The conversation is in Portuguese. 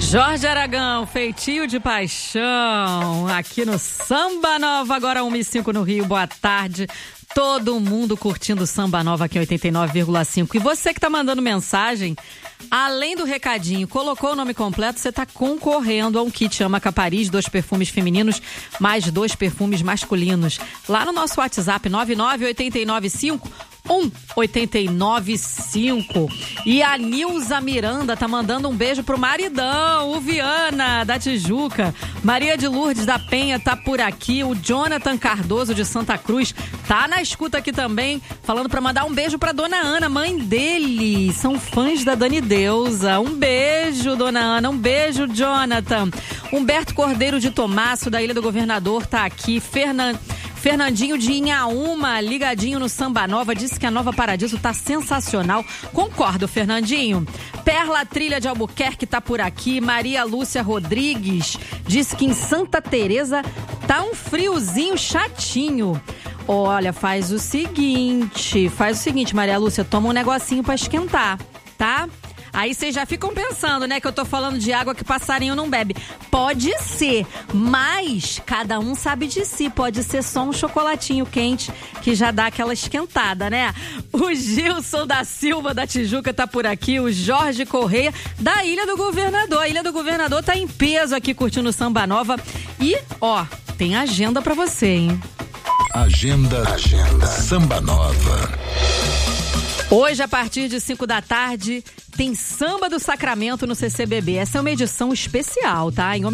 Jorge Aragão, Feitio de Paixão, aqui no Samba Nova, agora 1h05 no Rio, boa tarde. Todo mundo curtindo Samba Nova aqui em 89,5. E você que tá mandando mensagem, além do recadinho, colocou o nome completo, você tá concorrendo a um kit Amaca Paris, 2 perfumes femininos, mais 2 perfumes masculinos. Lá no nosso WhatsApp, 99895-1895. E a Nilza Miranda tá mandando um beijo pro maridão, o Viana, da Tijuca. Maria de Lourdes da Penha tá por aqui. O Jonathan Cardoso de Santa Cruz tá na escuta aqui também, falando pra mandar um beijo pra Dona Ana, mãe dele. São fãs da Dani Deusa. Um beijo, Dona Ana. Um beijo, Jonathan. Humberto Cordeiro de Tomasso, da Ilha do Governador, tá aqui. Fernandinho de Inhaúma, ligadinho no Samba Nova, disse que a Nova Paradiso tá sensacional. Concordo, Fernandinho. Perla Trilha de Albuquerque tá por aqui. Maria Lúcia Rodrigues disse que em Santa Teresa tá um friozinho chatinho. Olha, faz o seguinte, Maria Lúcia, toma um negocinho pra esquentar, tá? Aí vocês já ficam pensando, né, que eu tô falando de água que passarinho não bebe. Pode ser, mas cada um sabe de si. Pode ser só um chocolatinho quente que já dá aquela esquentada, né? O Gilson da Silva da Tijuca tá por aqui. O Jorge Correia da Ilha do Governador. A Ilha do Governador tá em peso aqui curtindo Samba Nova. E, ó, tem agenda pra você, hein? Agenda Samba Nova. Hoje, a partir de 5 da tarde, tem Samba do Sacramento no CCBB. Essa é uma edição especial, tá?